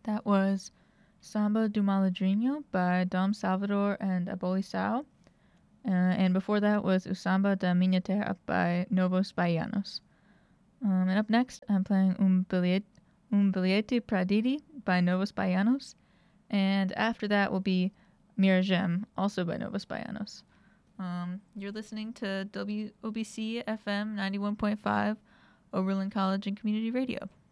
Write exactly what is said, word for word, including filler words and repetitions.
That was Samba do Malandrinho by Dom Salvador and Abolição. Uh, and before that was O Samba da Minha Terra by Novos Baianos. Um, and up next, I'm playing Um Bilhete, um Bilhete pra Didi by Novos Baianos. And after that will be Miragem, also by Novos Baianos. Um, you're listening to W O B C F M ninety-one point five, Oberlin College and Community Radio.